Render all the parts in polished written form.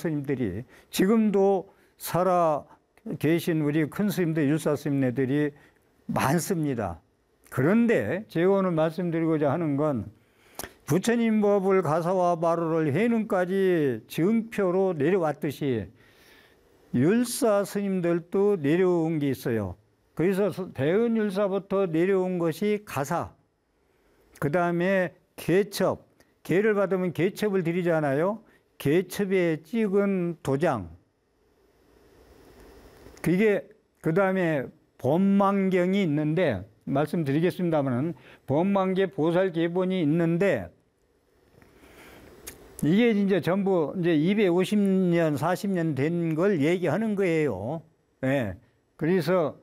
스님들이 지금도 살아 계신 우리 큰 스님들, 율사 스님네들이 많습니다. 그런데 제가 오늘 말씀드리고자 하는 건 부처님 법을 가사와 바로를 해능까지 증표로 내려왔듯이 율사 스님들도 내려온 게 있어요. 그래서 대은율사부터 내려온 것이 가사, 그 다음에 개첩, 개를 받으면 개첩을 드리잖아요. 개첩에 찍은 도장, 그게 그 다음에 법망경이 있는데 말씀드리겠습니다만은 법망계 보살계본이 있는데 이게 이제 전부 이제 250년, 40년 된 걸 얘기하는 거예요. 예. 그래서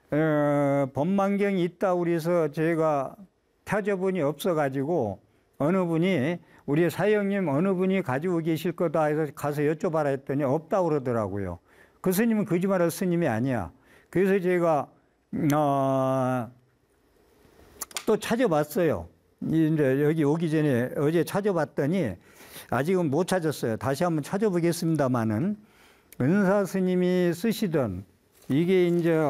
법망경이 있다고 그래서 제가 타저분이 없어가지고 어느 분이 우리 사형님 어느 분이 가지고 계실 거다 해서 가서 여쭤봐라 했더니 없다고 그러더라고요. 그 스님은 거짓말할 스님이 아니야. 그래서 제가 또 찾아봤어요. 이제 여기 오기 전에 어제 찾아봤더니 아직은 못 찾았어요. 다시 한번 찾아보겠습니다만은 은사 스님이 쓰시던 이게 이제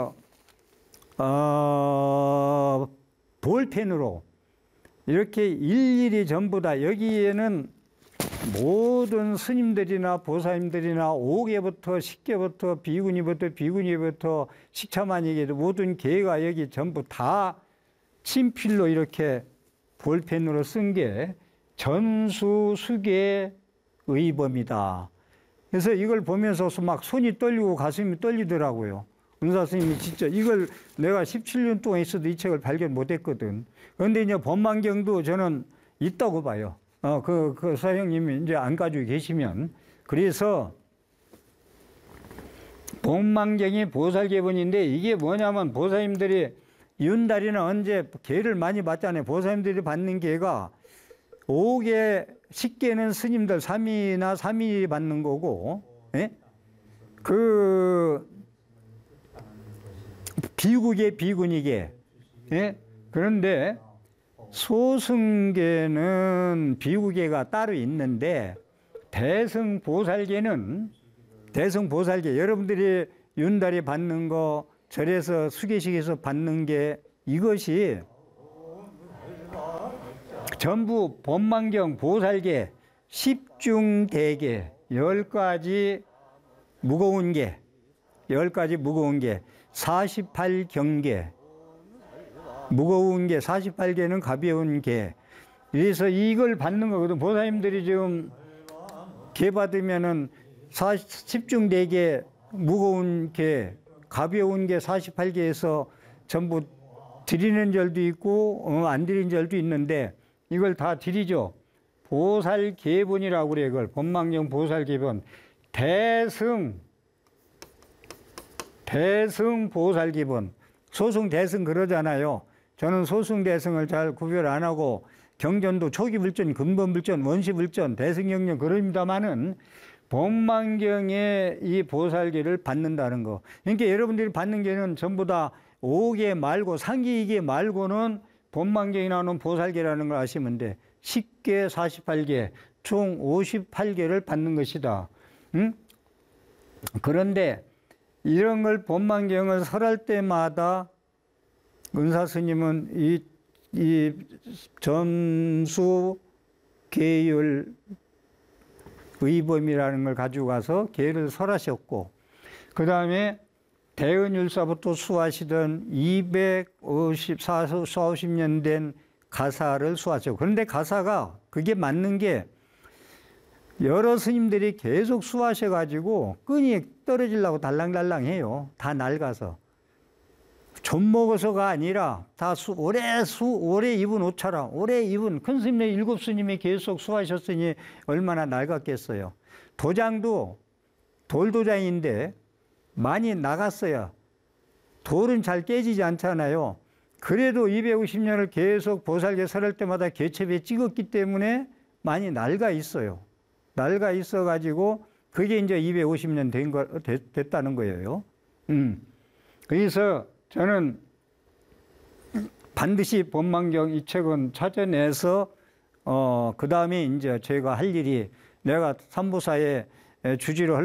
볼펜으로 이렇게 일일이 전부 다 여기에는 모든 스님들이나 보살님들이나 5개부터 10개부터 비구니부터 식차만이게도 모든 개가 여기 전부 다 친필로 이렇게 볼펜으로 쓴 게 전수수계 의범이다. 그래서 이걸 보면서 막 손이 떨리고 가슴이 떨리더라고요. 은사 스님이 진짜 이걸 내가 17년 동안 있어도 이 책을 발견 못 했거든. 그런데 이제 법망경도 저는 있다고 봐요. 그 사형님이 이제 안 가지고 계시면. 그래서 법망경이 보살계본인데 이게 뭐냐면 보살님들이 윤달이는 언제 개를 많이 받잖아요. 보살님들이 받는 개가 5개, 10개는 스님들 3위나 3위 받는 거고, 예? 그 비구계, 비구니계. 예? 그런데 소승계는 비구계가 따로 있는데 대승보살계는 대승보살계 여러분들이 윤달이 받는 거 절에서 수계식에서 받는 게 이것이 전부 법망경 보살계 10중대계 10가지 무거운 게 10가지 무거운 게 48경계 무거운 게 48개는 가벼운 게. 그래서 이걸 받는 거거든. 보살님들이 지금 개 받으면은 10중대계 무거운 게 가벼운 게 48개에서 전부 드리는 절도 있고 안 드리는 절도 있는데 이걸 다 드리죠. 보살계본이라고 그래. 그걸 법망경 보살계본 대승 보살계본. 소승 대승 그러잖아요. 저는 소승 대승을 잘 구별 안 하고 경전도 초기불전, 근본불전, 원시불전, 대승경전 그럽니다마는 법망경의 이 보살계를 받는다는 거. 그러니까 여러분들이 받는 게는 전부 다 5개 말고 상기계 말고는 법망경이 나오는 보살계라는 걸 아시면 돼. 10개, 48개, 총 58개를 받는 것이다. 응? 그런데 이런 걸 법망경을 설할 때마다 은사 스님은 이 전수 계율 의범이라는 걸 가지고 가서 계를 설하셨고, 그 다음에 대은율사부터 수하시던 250년 된 가사를 수하셨고, 그런데 가사가 그게 맞는 게 여러 스님들이 계속 수하셔가지고 끈이 떨어지려고 달랑달랑해요. 다 낡아서. 좀 먹어서가 아니라 다 오래 입은 옷처럼 오래 입은 큰 스님네 7스님이 계속 수하셨으니 얼마나 낡았겠어요. 도장도 돌도장인데 많이 나갔어요. 돌은 잘 깨지지 않잖아요. 그래도 250년을 계속 보살계 설할 때마다 개첩에 찍었기 때문에 많이 낡아 있어요. 낡아 있어가지고 그게 이제 250년 됐다는 거예요. 그래서 저는 반드시 법망경 이 책은 찾아내서 그 다음에 이제 제가 할 일이 내가 삼보사에 주지로